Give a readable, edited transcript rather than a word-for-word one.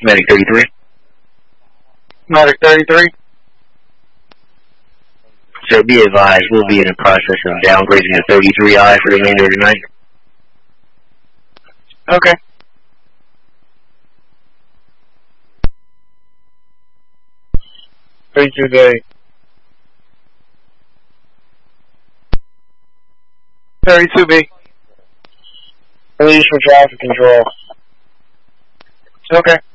Medic 33. Medic 33. Sir, be advised, we'll be in the process of downgrading to 33I for the remainder of the night. Okay. day. 32B. Release for traffic control. Okay.